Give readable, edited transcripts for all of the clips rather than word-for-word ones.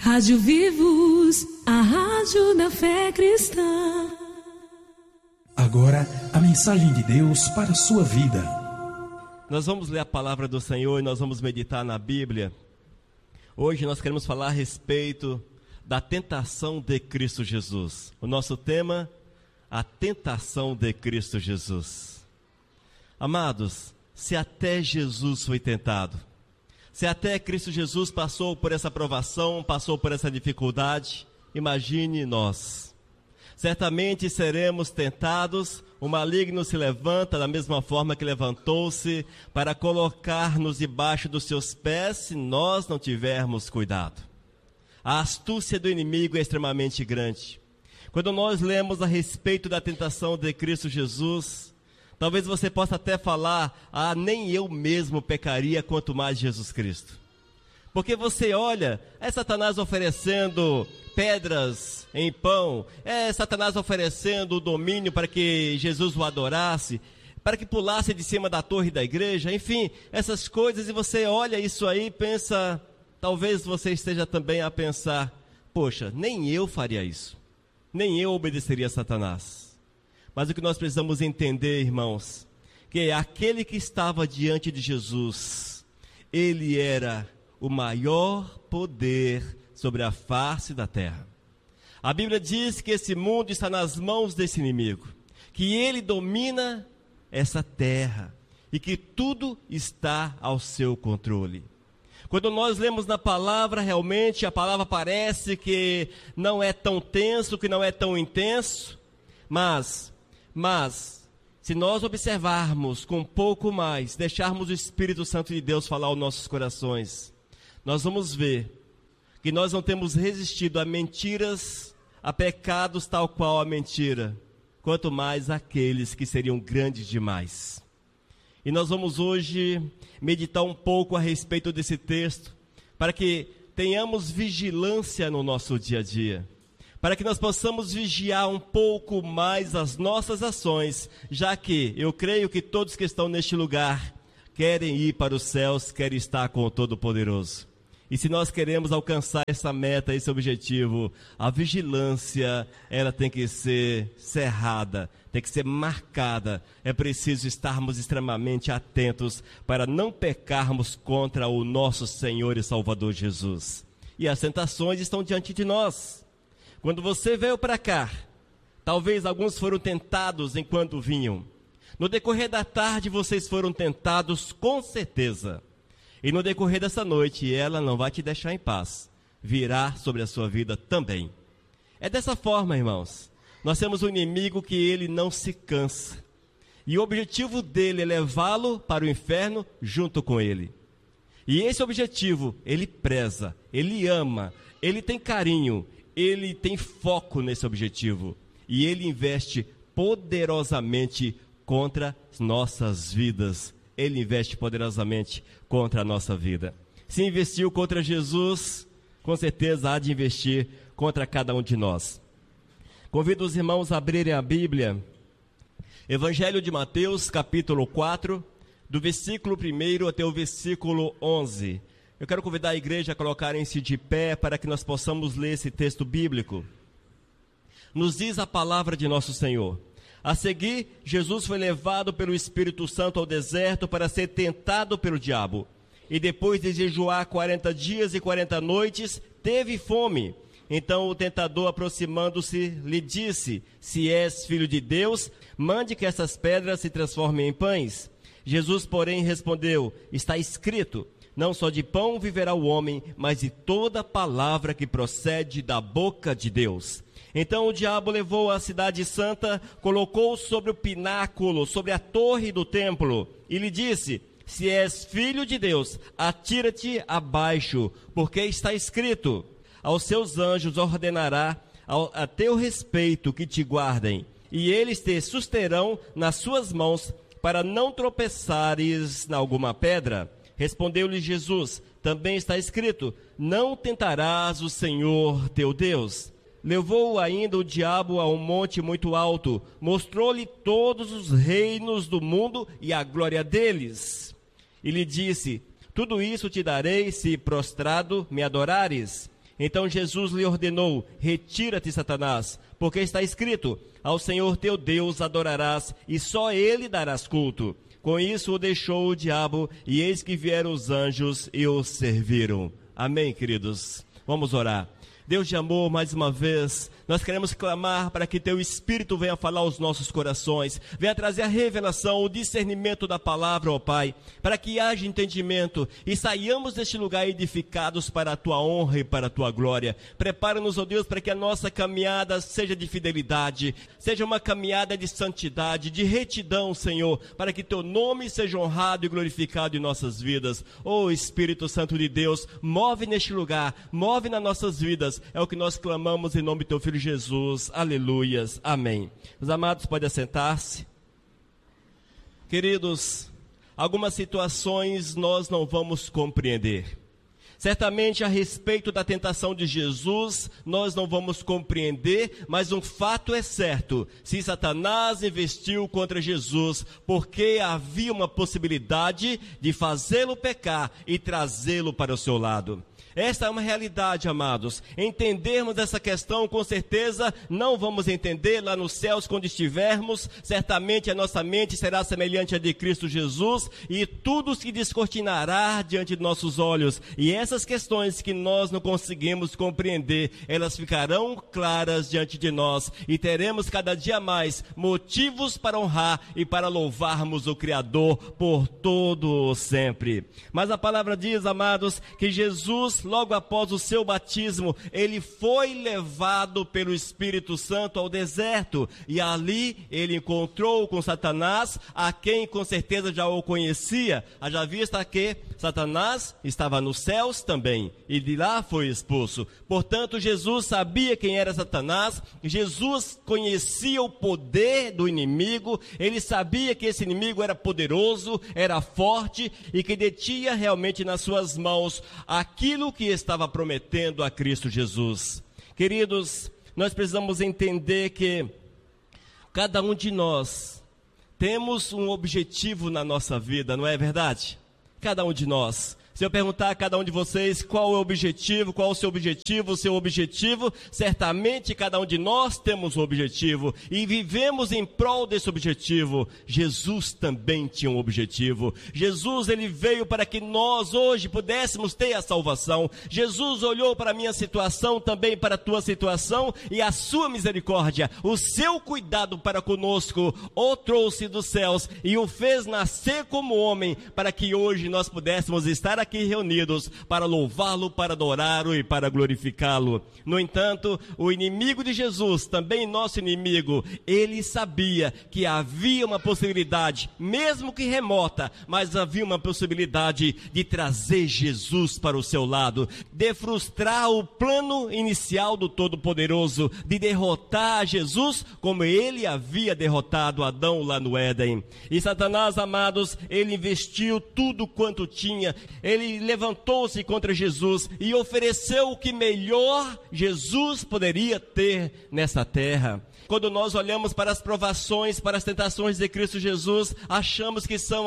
Rádio Vivos, a rádio da fé cristã. Agora, a mensagem de Deus para a sua vida. Nós vamos ler a palavra do Senhor e nós vamos meditar na Bíblia. Hoje nós queremos falar a respeito da tentação de Cristo Jesus. O nosso tema, a tentação de Cristo Jesus. Amados, se até Jesus foi tentado, se até Cristo Jesus passou por essa provação, passou por essa dificuldade, imagine nós. Certamente seremos tentados, o maligno se levanta da mesma forma que levantou-se para colocar-nos debaixo dos seus pés se nós não tivermos cuidado. A astúcia do inimigo é extremamente grande. Quando nós lemos a respeito da tentação de Cristo Jesus, talvez você possa até falar, nem eu mesmo pecaria, quanto mais Jesus Cristo. Porque você olha, é Satanás oferecendo pedras em pão, é Satanás oferecendo o domínio para que Jesus o adorasse, para que pulasse de cima da torre da igreja, enfim, essas coisas, e você olha isso aí e pensa, talvez você esteja também a pensar, poxa, nem eu faria isso, nem eu obedeceria a Satanás. Mas o que nós precisamos entender, irmãos, que aquele que estava diante de Jesus, ele era o maior poder sobre a face da terra. A Bíblia diz que esse mundo está nas mãos desse inimigo, que ele domina essa terra e que tudo está ao seu controle. Quando nós lemos na palavra, realmente a palavra parece que não é tão tenso, que não é tão intenso, mas se nós observarmos com um pouco mais, deixarmos o Espírito Santo de Deus falar aos nossos corações, nós vamos ver que nós não temos resistido a mentiras, a pecados tal qual a mentira, quanto mais aqueles que seriam grandes demais. E nós vamos hoje meditar um pouco a respeito desse texto, para que tenhamos vigilância no nosso dia a dia, para que nós possamos vigiar um pouco mais as nossas ações, já que eu creio que todos que estão neste lugar querem ir para os céus, querem estar com o Todo-Poderoso. E se nós queremos alcançar essa meta, esse objetivo, a vigilância, ela tem que ser cerrada, tem que ser marcada. É preciso estarmos extremamente atentos para não pecarmos contra o nosso Senhor e Salvador Jesus. E as tentações estão diante de nós. Quando você veio para cá, talvez alguns foram tentados enquanto vinham. No decorrer da tarde, vocês foram tentados com certeza. E no decorrer dessa noite, ela não vai te deixar em paz. Virá sobre a sua vida também. É dessa forma, irmãos. Nós temos um inimigo que ele não se cansa. E o objetivo dele é levá-lo para o inferno junto com ele. E esse objetivo, ele preza, ele ama, ele tem carinho, ele tem foco nesse objetivo. E ele investe poderosamente contra as nossas vidas. Ele investe poderosamente contra a nossa vida. Se investiu contra Jesus, com certeza há de investir contra cada um de nós. Convido os irmãos a abrirem a Bíblia. Evangelho de Mateus, capítulo 4, do versículo 1 até o versículo 11. Eu quero convidar a igreja a colocarem-se de pé para que nós possamos ler esse texto bíblico. Nos diz a palavra de nosso Senhor. A seguir, Jesus foi levado pelo Espírito Santo ao deserto para ser tentado pelo diabo. E depois de jejuar 40 dias e 40 noites, teve fome. Então o tentador, aproximando-se, lhe disse: se és filho de Deus, mande que essas pedras se transformem em pães. Jesus, porém, respondeu: está escrito, não só de pão viverá o homem, mas de toda palavra que procede da boca de Deus. Então o diabo levou a cidade santa, colocou-o sobre o pináculo, sobre a torre do templo, e lhe disse: se és filho de Deus, atira-te abaixo, porque está escrito: aos seus anjos ordenará a teu respeito que te guardem, e eles te susterão nas suas mãos, para não tropeçares em alguma pedra. Respondeu-lhe Jesus: também está escrito, não tentarás o Senhor teu Deus. Levou ainda o diabo a um monte muito alto, mostrou-lhe todos os reinos do mundo e a glória deles. E lhe disse: tudo isso te darei se prostrado me adorares. Então Jesus lhe ordenou: retira-te, Satanás, porque está escrito: ao Senhor teu Deus adorarás, e só Ele darás culto. Com isso o deixou o diabo, e eis que vieram os anjos e o serviram. Amém, queridos? Vamos orar. Deus de amor, mais uma vez, nós queremos clamar para que Teu Espírito venha falar aos nossos corações, venha trazer a revelação, o discernimento da palavra, ó Pai, para que haja entendimento e saiamos deste lugar edificados para a Tua honra e para a Tua glória. Prepara-nos, ó Deus, para que a nossa caminhada seja de fidelidade, seja uma caminhada de santidade, de retidão, Senhor, para que Teu nome seja honrado e glorificado em nossas vidas. Ó Espírito Santo de Deus, move neste lugar, move nas nossas vidas. É o que nós clamamos em nome do Teu Filho Jesus. Aleluias. Amém. Os amados, podem assentar-se. Queridos, algumas situações nós não vamos compreender. Certamente a respeito da tentação de Jesus, nós não vamos compreender, mas um fato é certo: se Satanás investiu contra Jesus, porque havia uma possibilidade de fazê-lo pecar e trazê-lo para o seu lado. Esta é uma realidade, amados. Entendermos essa questão, com certeza, não vamos entender lá nos céus quando estivermos. Certamente a nossa mente será semelhante à de Cristo Jesus e tudo se descortinará diante de nossos olhos. E essas questões que nós não conseguimos compreender, elas ficarão claras diante de nós e teremos cada dia mais motivos para honrar e para louvarmos o Criador por todo o sempre. Mas a palavra diz, amados, que Jesus, logo após o seu batismo, ele foi levado pelo Espírito Santo ao deserto, e ali ele encontrou com Satanás, a quem com certeza já o conhecia, haja vista que Satanás estava nos céus também, e de lá foi expulso. Portanto, Jesus sabia quem era Satanás, Jesus conhecia o poder do inimigo, ele sabia que esse inimigo era poderoso, era forte, e que detinha realmente nas suas mãos aquilo que estava prometendo a Cristo Jesus. Queridos, nós precisamos entender que cada um de nós temos um objetivo na nossa vida, não é verdade? Cada um de nós. Se eu perguntar a cada um de vocês qual é o objetivo, qual o seu objetivo, certamente cada um de nós temos um objetivo e vivemos em prol desse objetivo. Jesus também tinha um objetivo. Jesus, ele veio para que nós hoje pudéssemos ter a salvação. Jesus olhou para a minha situação, também para a tua situação, e a sua misericórdia, o seu cuidado para conosco, o trouxe dos céus e o fez nascer como homem, para que hoje nós pudéssemos estar aqui reunidos para louvá-lo, para adorá-lo e para glorificá-lo. No entanto, o inimigo de Jesus, também nosso inimigo, ele sabia que havia uma possibilidade, mesmo que remota, mas havia uma possibilidade de trazer Jesus para o seu lado, de frustrar o plano inicial do Todo-Poderoso, de derrotar Jesus como ele havia derrotado Adão lá no Éden. E Satanás, amados, ele investiu tudo quanto tinha, ele levantou-se contra Jesus e ofereceu o que melhor Jesus poderia ter nessa terra. Quando nós olhamos para as provações, para as tentações de Cristo Jesus, achamos que são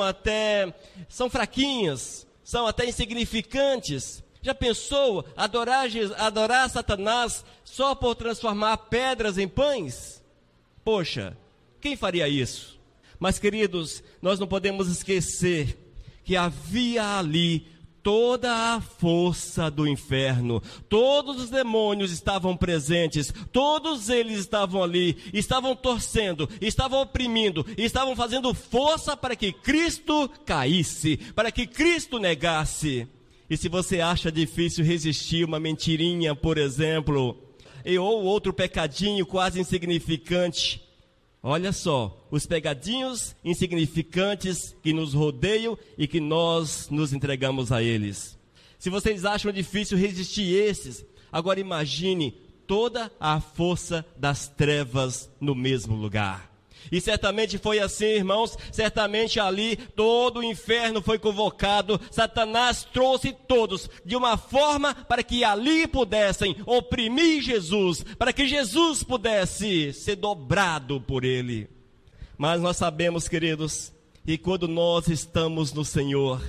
fraquinhas, são até insignificantes. Já pensou adorar Satanás só por transformar pedras em pães? Poxa, quem faria isso? Mas, queridos, nós não podemos esquecer que havia ali toda a força do inferno, todos os demônios estavam presentes, todos eles estavam ali, estavam torcendo, estavam oprimindo, estavam fazendo força para que Cristo caísse, para que Cristo negasse. E se você acha difícil resistir uma mentirinha, por exemplo, ou outro pecadinho quase insignificante, olha só, os pegadinhos insignificantes que nos rodeiam e que nós nos entregamos a eles. Se vocês acham difícil resistir esses, agora imagine toda a força das trevas no mesmo lugar. E certamente foi assim, irmãos, certamente ali todo o inferno foi convocado, Satanás trouxe todos de uma forma para que ali pudessem oprimir Jesus, para que Jesus pudesse ser dobrado por ele. Mas nós sabemos, queridos, que quando nós estamos no Senhor,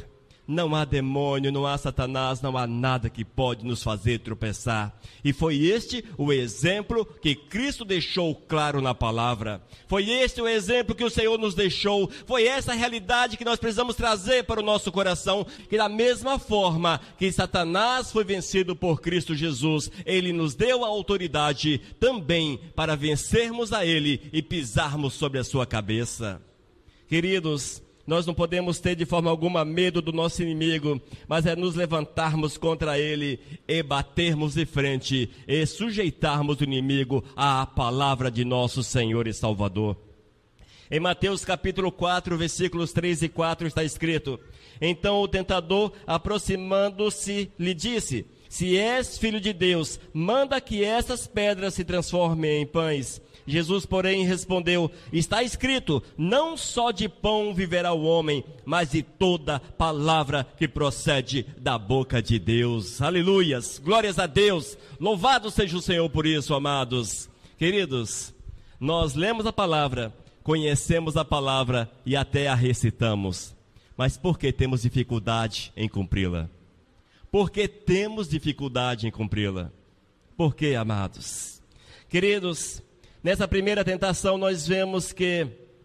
não há demônio, não há Satanás, não há nada que pode nos fazer tropeçar. E foi este o exemplo que Cristo deixou claro na palavra. Foi este o exemplo que o Senhor nos deixou. Foi essa a realidade que nós precisamos trazer para o nosso coração. Que da mesma forma que Satanás foi vencido por Cristo Jesus, Ele nos deu a autoridade também para vencermos a Ele e pisarmos sobre a sua cabeça. Queridos, nós não podemos ter de forma alguma medo do nosso inimigo, mas é nos levantarmos contra ele e batermos de frente e sujeitarmos o inimigo à palavra de nosso Senhor e Salvador. Em Mateus capítulo 4, versículos 3 e 4 está escrito: Então o tentador, aproximando-se, lhe disse: Se és filho de Deus, manda que essas pedras se transformem em pães. Jesus, porém, respondeu: Está escrito, não só de pão viverá o homem, mas de toda palavra que procede da boca de Deus. Aleluias, glórias a Deus, louvado seja o Senhor por isso, amados. Queridos, nós lemos a palavra, conhecemos a palavra e até a recitamos. Mas por que temos dificuldade em cumpri-la? Por que temos dificuldade em cumpri-la? Por que, amados? Queridos, nessa primeira tentação nós vemos que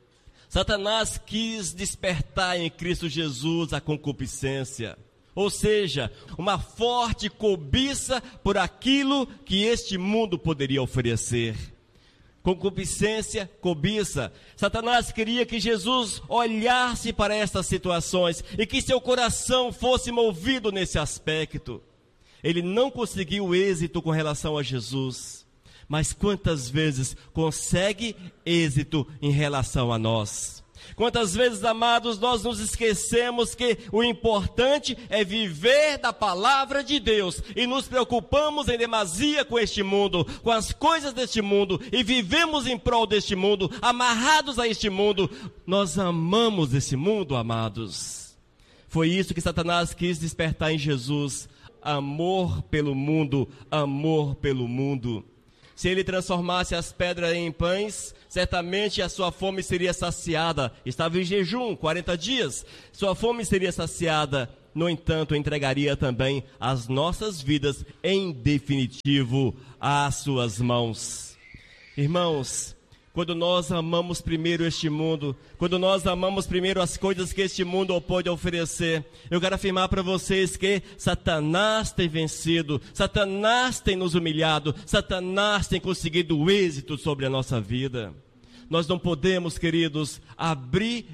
Satanás quis despertar em Cristo Jesus a concupiscência, ou seja, uma forte cobiça por aquilo que este mundo poderia oferecer. Concupiscência, cobiça. Satanás queria que Jesus olhasse para estas situações e que seu coração fosse movido nesse aspecto. Ele não conseguiu êxito com relação a Jesus. Mas quantas vezes consegue êxito em relação a nós? Quantas vezes, amados, nós nos esquecemos que o importante é viver da palavra de Deus e nos preocupamos em demasia com este mundo, com as coisas deste mundo e vivemos em prol deste mundo, amarrados a este mundo. Nós amamos esse mundo, amados. Foi isso que Satanás quis despertar em Jesus: amor pelo mundo, amor pelo mundo. Se ele transformasse as pedras em pães, certamente a sua fome seria saciada. Estava em jejum, 40 dias. Sua fome seria saciada. No entanto, entregaria também as nossas vidas, em definitivo, às suas mãos. Irmãos, quando nós amamos primeiro este mundo, quando nós amamos primeiro as coisas que este mundo pode oferecer, eu quero afirmar para vocês que Satanás tem vencido, Satanás tem nos humilhado, Satanás tem conseguido êxito sobre a nossa vida. Nós não podemos, queridos, abrir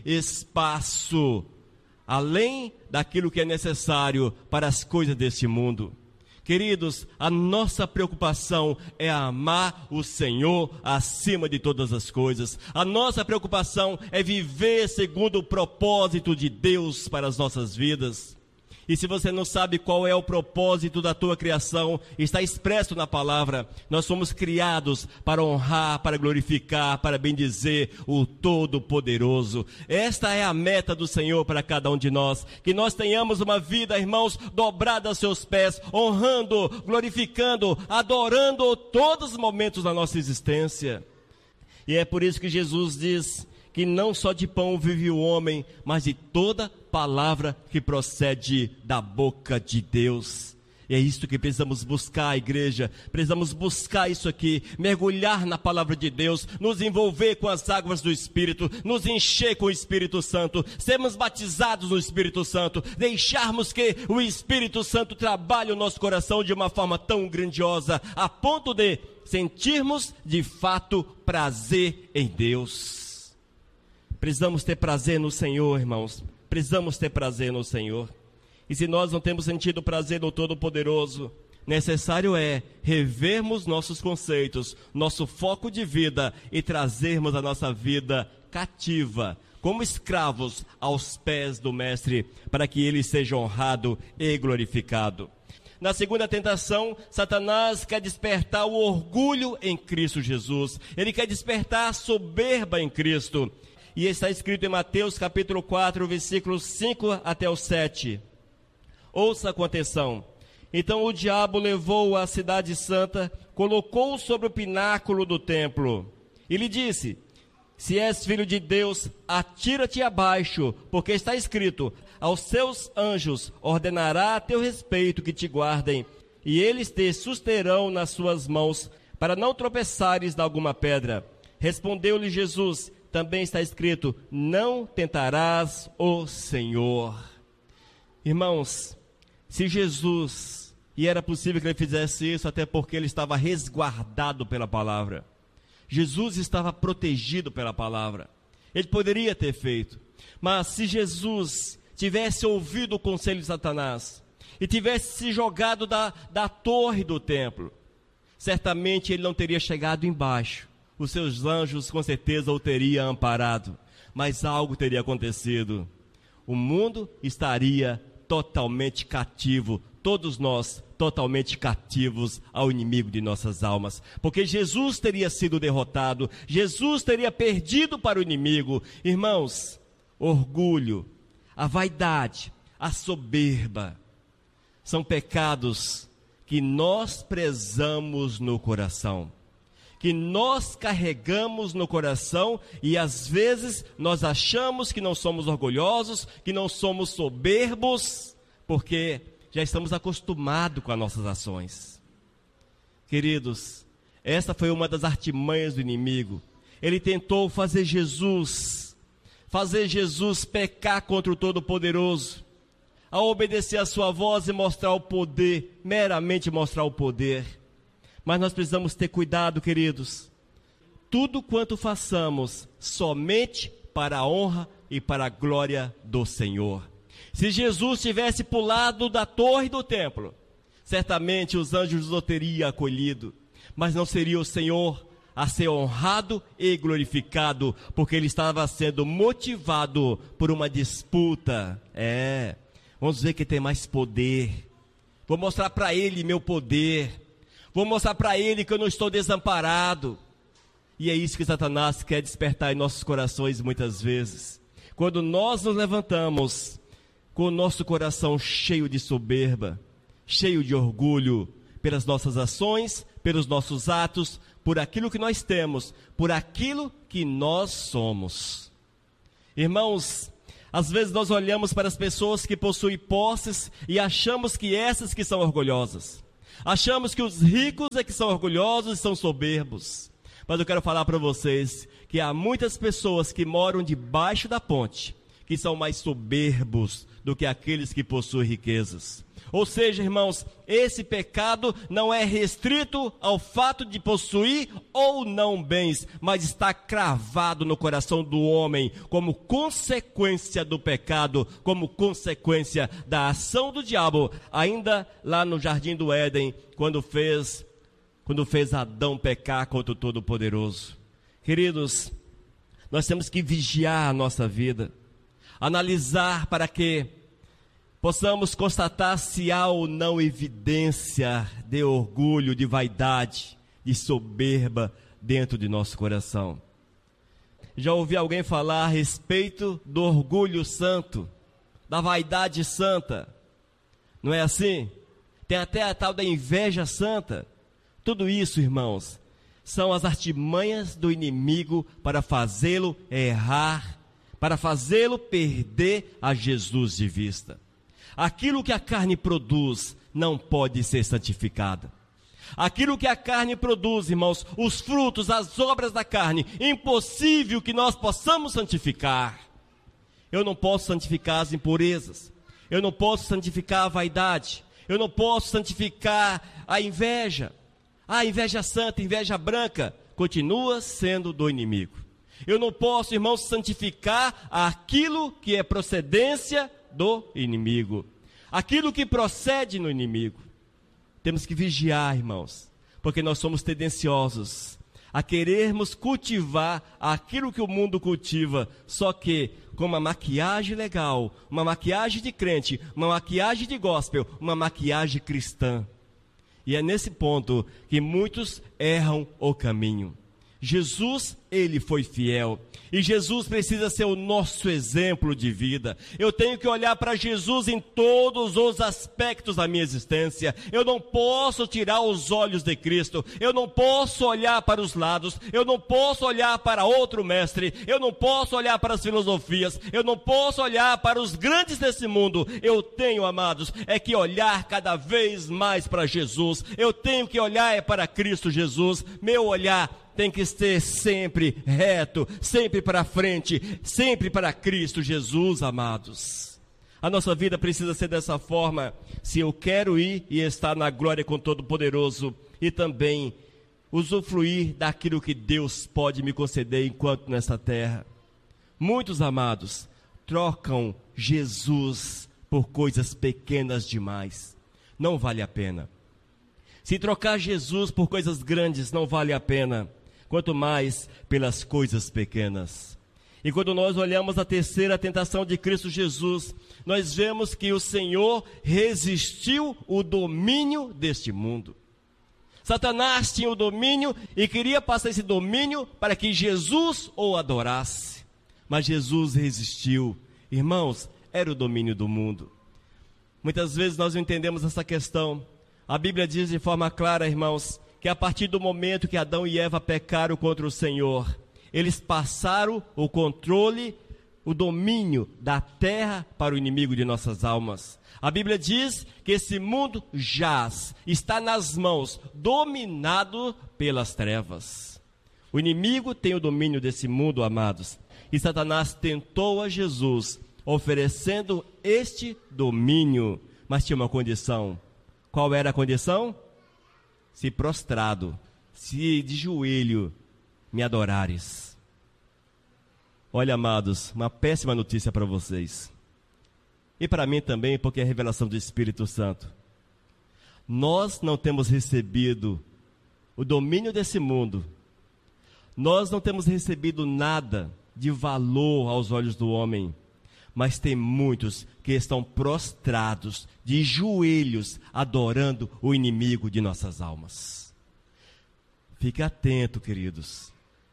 espaço além daquilo que é necessário para as coisas deste mundo. Queridos, a nossa preocupação é amar o Senhor acima de todas as coisas. A nossa preocupação é viver segundo o propósito de Deus para as nossas vidas. E se você não sabe qual é o propósito da tua criação, está expresso na palavra. Nós somos criados para honrar, para glorificar, para bendizer o Todo-Poderoso. Esta é a meta do Senhor para cada um de nós. Que nós tenhamos uma vida, irmãos, dobrada aos seus pés, honrando, glorificando, adorando todos os momentos da nossa existência. E é por isso que Jesus diz que não só de pão vive o homem, mas de toda palavra que procede da boca de Deus. E é isso que precisamos buscar, igreja. Precisamos buscar isso aqui, mergulhar na palavra de Deus, nos envolver com as águas do Espírito, nos encher com o Espírito Santo, sermos batizados no Espírito Santo, deixarmos que o Espírito Santo trabalhe o nosso coração de uma forma tão grandiosa, a ponto de sentirmos de fato prazer em Deus. Precisamos ter prazer no Senhor, irmãos. Precisamos ter prazer no Senhor. E se nós não temos sentido prazer no Todo-Poderoso, necessário é revermos nossos conceitos, nosso foco de vida e trazermos a nossa vida cativa, como escravos aos pés do Mestre, para que Ele seja honrado e glorificado. Na segunda tentação, Satanás quer despertar o orgulho em Cristo Jesus. Ele quer despertar a soberba em Cristo. E está escrito em Mateus capítulo 4, versículos 5 até o 7. Ouça com atenção. Então o diabo levou-o à cidade santa, colocou-o sobre o pináculo do templo e lhe disse: Se és filho de Deus, atira-te abaixo, porque está escrito: aos seus anjos ordenará a teu respeito que te guardem, e eles te susterão nas suas mãos, para não tropeçares de alguma pedra. Respondeu-lhe Jesus: também está escrito: não tentarás o Senhor. Irmãos, se Jesus, e era possível que ele fizesse isso, até porque ele estava resguardado pela palavra, Jesus estava protegido pela palavra, ele poderia ter feito. Mas se Jesus tivesse ouvido o conselho de Satanás e tivesse se jogado da torre do templo, certamente ele não teria chegado embaixo. Os seus anjos com certeza o teriam amparado, mas algo teria acontecido. O mundo estaria totalmente cativo, todos nós totalmente cativos ao inimigo de nossas almas, porque Jesus teria sido derrotado, Jesus teria perdido para o inimigo. Irmãos, orgulho, a vaidade, a soberba, são pecados que nós prezamos no coração, que nós carregamos no coração, e às vezes nós achamos que não somos orgulhosos, que não somos soberbos, porque já estamos acostumados com as nossas ações. Queridos, essa foi uma das artimanhas do inimigo. Ele tentou fazer Jesus pecar contra o Todo-Poderoso, a obedecer a sua voz e mostrar o poder, meramente mostrar o poder. Mas nós precisamos ter cuidado, queridos. Tudo quanto façamos, somente para a honra e para a glória do Senhor. Se Jesus tivesse pulado da torre do templo, certamente os anjos o teriam acolhido, mas não seria o Senhor a ser honrado e glorificado, porque ele estava sendo motivado por uma disputa. Vamos ver quem tem mais poder. Vou mostrar para ele meu poder. Vou mostrar para ele que eu não estou desamparado. E é isso que Satanás quer despertar em nossos corações muitas vezes. Quando nós nos levantamos com o nosso coração cheio de soberba, cheio de orgulho, pelas nossas ações, pelos nossos atos, por aquilo que nós temos, por aquilo que nós somos. Irmãos, às vezes nós olhamos para as pessoas que possuem posses e achamos que essas que são orgulhosas. Achamos que os ricos é que são orgulhosos e são soberbos. Mas eu quero falar para vocês que há muitas pessoas que moram debaixo da ponte, que são mais soberbos do que aqueles que possuem riquezas. Ou seja, irmãos, esse pecado não é restrito ao fato de possuir ou não bens, mas está cravado no coração do homem como consequência do pecado, como consequência da ação do diabo, ainda lá no Jardim do Éden, quando fez Adão pecar contra o Todo-Poderoso. Queridos, nós temos que vigiar a nossa vida, analisar para que possamos constatar se há ou não evidência de orgulho, de vaidade, de soberba dentro de nosso coração. Já ouvi alguém falar a respeito do orgulho santo, da vaidade santa. Não é assim? Tem até a tal da inveja santa. Tudo isso, irmãos, são as artimanhas do inimigo para fazê-lo errar, para fazê-lo perder a Jesus de vista. Aquilo que a carne produz não pode ser santificado. Aquilo que a carne produz, irmãos, os frutos, as obras da carne, impossível que nós possamos santificar. Eu não posso santificar as impurezas. Eu não posso santificar a vaidade. Eu não posso santificar a inveja. A inveja santa, inveja branca, continua sendo do inimigo. Eu não posso, irmãos, santificar aquilo que é procedência do inimigo, aquilo que procede no inimigo. Temos que vigiar, irmãos, porque nós somos tendenciosos a querermos cultivar aquilo que o mundo cultiva, só que com uma maquiagem legal, uma maquiagem de crente, uma maquiagem de gospel, uma maquiagem cristã. E é nesse ponto que muitos erram o caminho. Jesus, ele foi fiel. E Jesus precisa ser o nosso exemplo de vida. Eu tenho que olhar para Jesus em todos os aspectos da minha existência. Eu não posso tirar os olhos de Cristo. Eu não posso olhar para os lados. Eu não posso olhar para outro mestre. Eu não posso olhar para as filosofias. Eu não posso olhar para os grandes desse mundo. Eu tenho, amados, é que olhar cada vez mais para Jesus. Eu tenho que olhar para Cristo Jesus. Meu olhar tem que ser sempre reto, sempre para frente, sempre para Cristo Jesus, amados. A nossa vida precisa ser dessa forma, se eu quero ir e estar na glória com Todo-Poderoso e também usufruir daquilo que Deus pode me conceder enquanto nessa terra. Muitos, amados, trocam Jesus por coisas pequenas demais. Não vale a pena. Se trocar Jesus por coisas grandes, não vale a pena. Quanto mais pelas coisas pequenas. E quando nós olhamos a terceira tentação de Cristo Jesus, nós vemos que o Senhor resistiu o domínio deste mundo. Satanás tinha o domínio e queria passar esse domínio para que Jesus o adorasse. Mas Jesus resistiu. Irmãos, era o domínio do mundo. Muitas vezes nós não entendemos essa questão. A Bíblia diz de forma clara, irmãos, que a partir do momento que Adão e Eva pecaram contra o Senhor, eles passaram o controle, o domínio da terra para o inimigo de nossas almas. A Bíblia diz que esse mundo jaz, está nas mãos, dominado pelas trevas. O inimigo tem o domínio desse mundo, amados. E Satanás tentou a Jesus, oferecendo este domínio, mas tinha uma condição. Qual era a condição? Se prostrado, se de joelho me adorares. Olha, amados, uma péssima notícia para vocês. E para mim também, porque é a revelação do Espírito Santo. Nós não temos recebido o domínio desse mundo. Nós não temos recebido nada de valor aos olhos do homem. Mas tem muitos que estão prostrados, de joelhos, adorando o inimigo de nossas almas. Fique atento, queridos.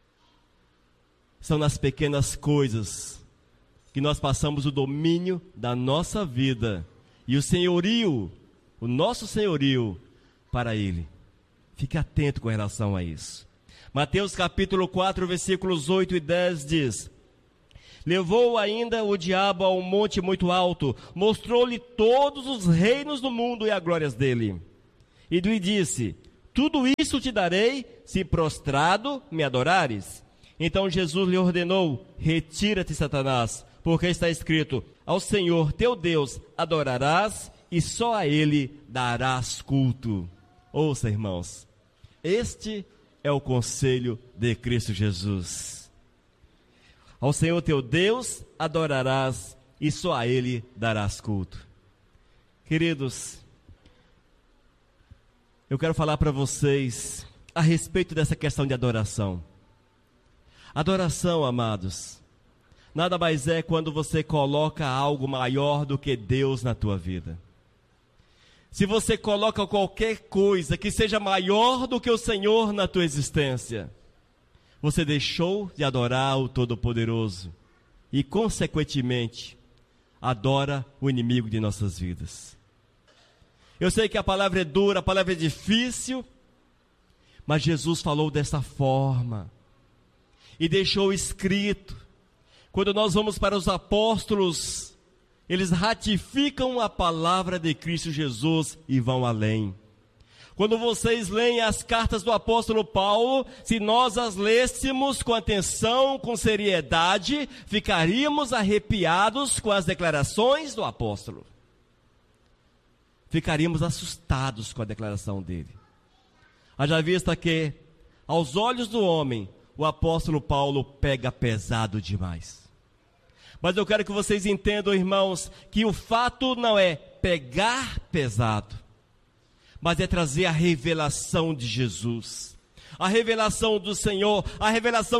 São nas pequenas coisas que nós passamos o domínio da nossa vida e o senhorio, o nosso senhorio, para Ele. Fique atento com relação a isso. Mateus capítulo 4, versículos 8 e 10 diz: levou ainda o diabo a um monte muito alto, mostrou-lhe todos os reinos do mundo e as glórias dele. E lhe disse: tudo isso te darei, se prostrado me adorares. Então Jesus lhe ordenou: retira-te, Satanás, porque está escrito: ao Senhor teu Deus adorarás e só a Ele darás culto. Ouça, irmãos, este é o conselho de Cristo Jesus. Ao Senhor teu Deus adorarás e só a Ele darás culto. Queridos, eu quero falar para vocês a respeito dessa questão de adoração. Adoração, amados, nada mais é quando você coloca algo maior do que Deus na tua vida. Se você coloca qualquer coisa que seja maior do que o Senhor na tua existência, você deixou de adorar o Todo-Poderoso e, consequentemente, adora o inimigo de nossas vidas. Eu sei que a palavra é dura, a palavra é difícil, mas Jesus falou dessa forma e deixou escrito. Quando nós vamos para os apóstolos, eles ratificam a palavra de Cristo Jesus e vão além. Quando vocês leem as cartas do apóstolo Paulo, se nós as lêssemos com atenção, com seriedade, ficaríamos arrepiados com as declarações do apóstolo. Ficaríamos assustados com a declaração dele. Haja vista que, aos olhos do homem, o apóstolo Paulo pega pesado demais. Mas eu quero que vocês entendam, irmãos, que o fato não é pegar pesado, mas é trazer a revelação de Jesus, a revelação do Senhor, a revelação